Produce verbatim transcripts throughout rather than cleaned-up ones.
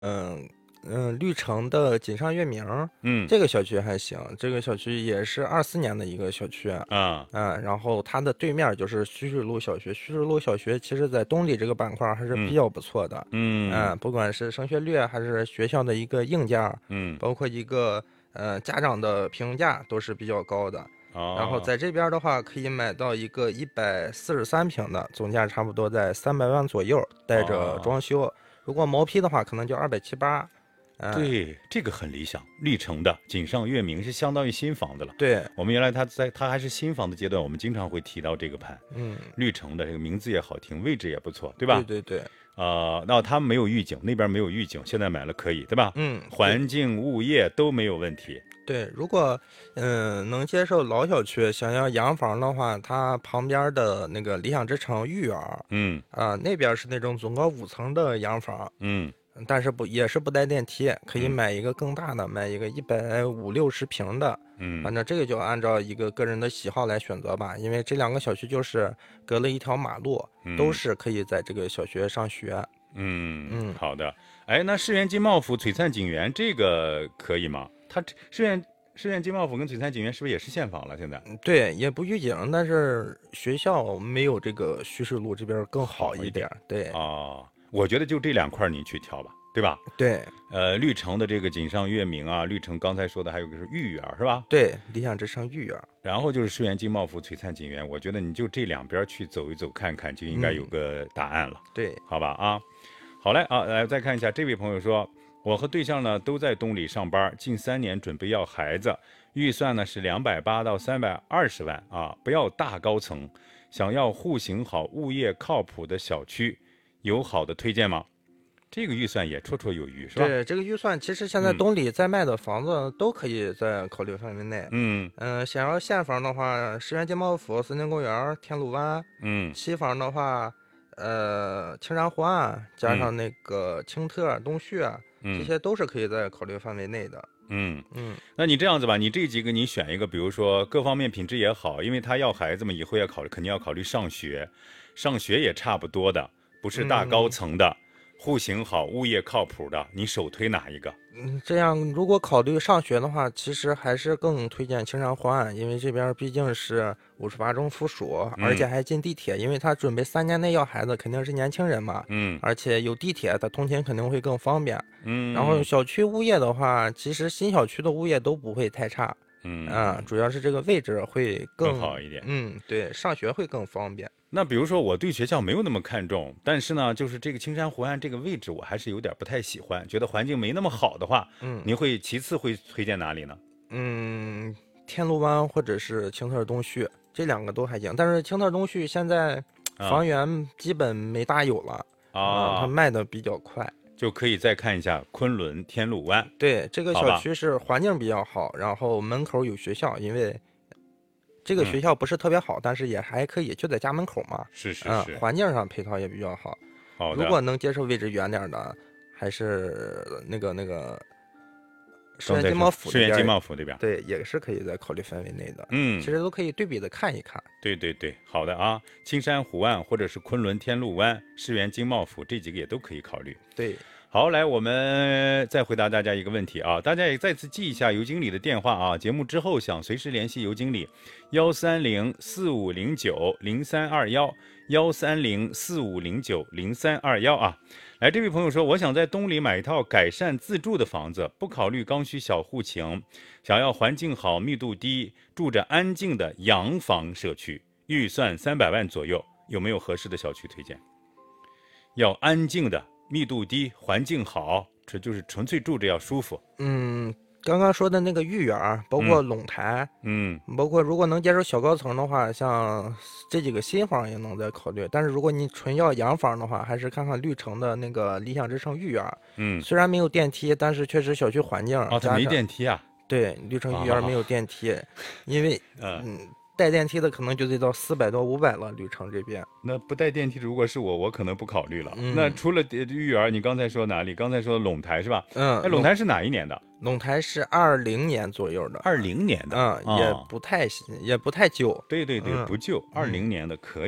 嗯嗯，绿城的锦上月明， 嗯这个小区还行，这个小区也是二四年的一个小区。 啊嗯，然后它的对面就是徐水路小学，徐水路小学其实在东里这个板块还是比嗯较不错的。 嗯嗯，不管是升学率还是学校的一个硬件， 嗯包括一个呃家长的评价都是比较高的。然后哦在这边的话，可以买到一个一百四十三平的，总价差不多在三百万左右，带着哦， 装修。如果毛坯的话，可能就二百七八。嗯， 对，这个很理想。绿城的锦上月明是相当于新房子了。 对， 我们原来它在它还是新房的阶段，我们经常会提到这个盘。 嗯， 绿城的这个名字也好听，位置也不错，对吧？ 对对对， 呃，那他没有预警，那边没有预警，现在买了可以，对吧？ 嗯，对环境、物业都没有问题。 对。如果嗯能接受老小区，想要洋房的话，它旁边的那个理想之城豫园儿嗯啊，那边是那种总高五层的洋房。 嗯但是不也是不带电梯，可以嗯买一个更大的，买一个一百五六十平的。反嗯正这个就按照一个个人的喜好来选择吧，因为这两个小区就是隔了一条马路，都嗯是可以在这个小学上学。 嗯， 嗯， 好的。哎，那世园金茂府璀璨景园这个可以吗？它这世园世园金茂府跟璀璨景园是不是也是现房了？现在对，也不预警，但是学校没有这个徐水路这边更好一点。对， 哦，我觉得就这两块你去挑吧，对吧？ 对， 呃，绿城的这个锦上月明啊，绿城刚才说的还有个是豫园是吧？ 对，理想之城豫园。 然后就是世园金茂府璀璨景园，我觉得你就这两边去走一走看看，就应该有个答案了， 对， 好吧？啊，好嘞啊，来再看一下这位朋友说，我和对象呢都在东里上班，近三年准备要孩子，预算呢是两百八到三百二十万啊，不要大高层，想要户型好、物业靠谱的小区，有好的推荐吗？这个预算也绰绰有余，是吧？ 对，这个预算其实现在嗯东里在卖的房子都可以在考虑范围内。 嗯嗯，想要现房的话，石园金茂府、森林公园、天路湾； 嗯西房的话，呃，青山湖岸加嗯上那个青特、东旭，这嗯些都是可以在考虑范围内的。 嗯， 嗯， 那你这样子吧，你这几个你选一个，比如说各方面品质也好，因为他要孩子嘛，以后要考虑，肯定要考虑上学，上学也差不多的，不是大高层的，户型好、物业靠谱的，你首推哪一个？ 嗯，这样如果考虑上学的话，其实还是更推荐青山湖岸，因为这边毕竟是五十八中附属， 嗯而且还近地铁，因为他准备三年内要孩子，肯定是年轻人嘛， 嗯而且有地铁，他通勤肯定会更方便。 嗯， 然后小区物业的话，其实新小区的物业都不会太差。 嗯啊，主要是这个位置会更更好一点。 嗯，对，上学会更方便。 那比如说我对学校没有那么看重，但是呢，就是这个青山湖岸这个位置我还是有点不太喜欢，觉得环境没那么好的话， 嗯您会其次会推荐哪里呢？ 嗯，天路湾或者是青特东旭这两个都还行，但是青特东旭现在啊房源基本没大有了啊，它啊， 卖的比较快。 就可以再看一下昆仑天路湾。 对，这个好吧小区是环境比较好，然后门口有学校，因为这个嗯学校不是特别好，但是也还可以，就在家门口嘛。嗯， 是是是， 环境上配套也比较好。 好的。 如果能接受位置远点的，还是那个那个石原金茂府世园金那边， 茂府这边， 对，也是可以在考虑范围内的。 嗯其，实都可以对比的看一看。 对对对，好的啊，青山湖岸或者是昆仑天路湾、世园金茂府这几个也都可以考虑。 对， 好，来，我们再回答大家一个问题啊，大家也再次记一下尤经理的电话啊，节目之后想随时联系尤经理，幺三零四五零九零三二幺，幺三零四五零九零三二幺啊。来，这位朋友说，我想在东里买一套改善自住的房子，不考虑刚需小户型，想要环境好、密度低、住着安静的洋房社区，预算三百万左右，有没有合适的小区推荐？要安静的。密度低，环境好，这就是纯粹住着要舒服。 嗯，刚刚说的那个豫园儿，包括陇台， 嗯包括如果能接受小高层的话，像这几个新房也能再考虑。但是如果你纯要洋房的话，还是看看绿城的那个理想之城豫园儿。 嗯， 虽然没有电梯，但是确实小区环境哦，它没加上电梯啊。 对，绿城豫园儿没有电梯，因为嗯， 嗯带电梯的可能就得到四百多五百了，绿城这边。 那不带电梯，如果是我，我可能不考虑了。 嗯那除了豫园，你刚才说哪里？刚才说陇台是吧？ 嗯， 哎，陇台是哪一年的？ 陇台是二零年左右的， 二零年的。 嗯，也哦不太新也不太旧。 对对对， 嗯不旧，二零年的可以。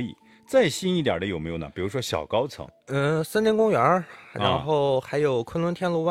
再新一点的有没有呢？比如说小高层。 嗯，森林公园儿，然啊后还有昆仑天路湾。